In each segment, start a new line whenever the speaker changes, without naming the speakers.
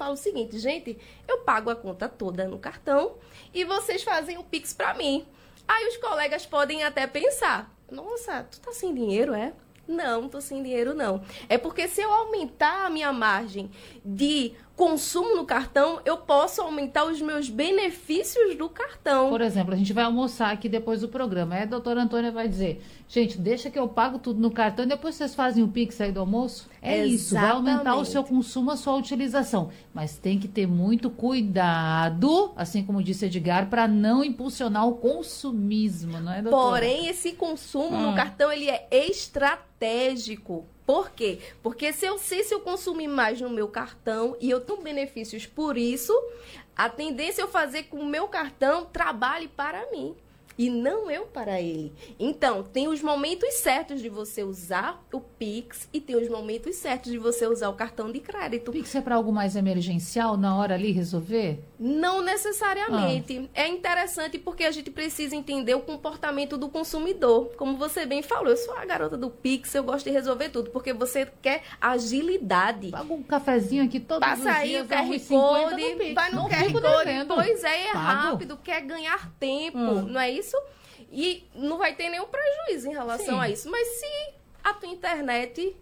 falo o seguinte, gente, eu pago a conta toda no cartão e vocês fazem o Pix para mim. Aí os colegas podem até pensar, nossa, tu tá sem dinheiro, é? Não tô sem dinheiro, não. É porque se eu aumentar a minha margem de consumo no cartão, eu posso aumentar os meus benefícios do cartão.
Por exemplo, a gente vai almoçar aqui depois do programa. Aí a doutora Antônia vai dizer, gente, deixa que eu pago tudo no cartão e depois vocês fazem o Pix aí do almoço. É isso, vai aumentar o seu consumo, a sua utilização. Mas tem que ter muito cuidado, assim como disse Edgar, para não impulsionar o consumismo, não é, doutora?
Porém, esse consumo no cartão, ele é estratégico. Por quê? Porque se eu consumir mais no meu cartão e eu tenho benefícios por isso, a tendência é eu fazer com o meu cartão trabalhe para mim e não eu para ele. Então, tem os momentos certos de você usar o Pix e tem os momentos certos de você usar o cartão de crédito.
O Pix é para algo mais emergencial, na hora ali resolver?
Não necessariamente. É interessante porque a gente precisa entender o comportamento do consumidor. Como você bem falou, eu sou a garota do Pix, eu gosto de resolver tudo, porque você quer agilidade.
Paga um cafezinho aqui todos os dias.
Passa aí o QR Code, vai no QR Code, pois é rápido, quer ganhar tempo, não é isso? E não vai ter nenhum prejuízo em relação a isso. Mas se a tua internet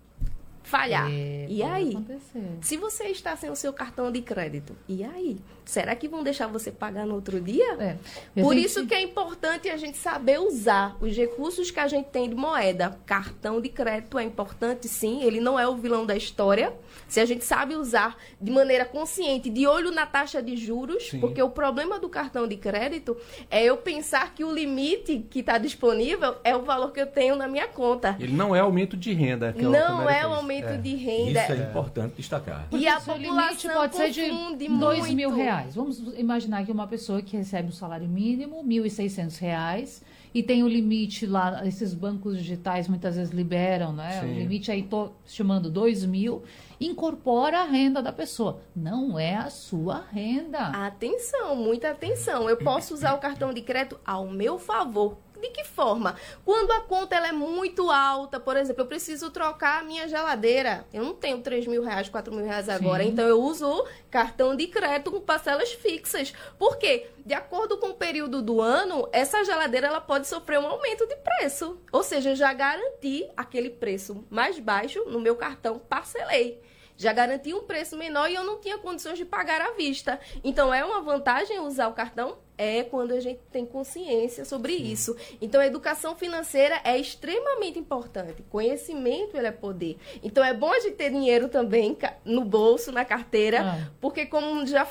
falhar, e aí?
Acontecer.
Se você está sem o seu cartão de crédito, e aí? Será que vão deixar você pagar no outro dia? Por isso que é importante a gente saber usar os recursos que a gente tem de moeda. Cartão de crédito é importante, sim. Ele não é o vilão da história. Se a gente sabe usar de maneira consciente, de olho na taxa de juros, porque o problema do cartão de crédito é eu pensar que o limite que está disponível é o valor que eu tenho na minha conta.
Ele não é aumento de renda.
Não é o aumento de renda.
Isso é importante destacar.
E a população
pode ser de R$2.000. Vamos imaginar que uma pessoa que recebe o salário mínimo, R$1.600, e tem o limite lá, esses bancos digitais muitas vezes liberam, né? O limite aí, tô chamando 2.000, incorpora a renda da pessoa. Não é a sua renda.
Atenção, muita atenção. Eu posso usar o cartão de crédito ao meu favor. De que forma? Quando a conta ela é muito alta, por exemplo, eu preciso trocar a minha geladeira. Eu não tenho R$3.000, R$4.000 agora, então eu uso o cartão de crédito com parcelas fixas. Por quê? De acordo com o período do ano, essa geladeira ela pode sofrer um aumento de preço. Ou seja, eu já garanti aquele preço mais baixo no meu cartão, parcelei. Já garanti um preço menor e eu não tinha condições de pagar à vista. Então, é uma vantagem usar o cartão? É quando a gente tem consciência sobre isso. Então, a educação financeira é extremamente importante. Conhecimento, ele é poder. Então, é bom a gente ter dinheiro também no bolso, na carteira, porque como já